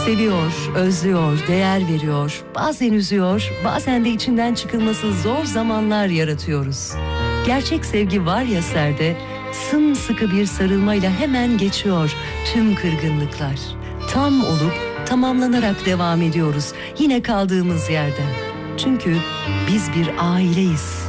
Seviyor, özlüyor, değer veriyor, bazen üzüyor, bazen de içinden çıkılması zor zamanlar yaratıyoruz. Gerçek sevgi var ya Serde, sımsıkı bir sarılmayla hemen geçiyor tüm kırgınlıklar. Tam olup tamamlanarak devam ediyoruz yine kaldığımız yerden. Çünkü biz bir aileyiz.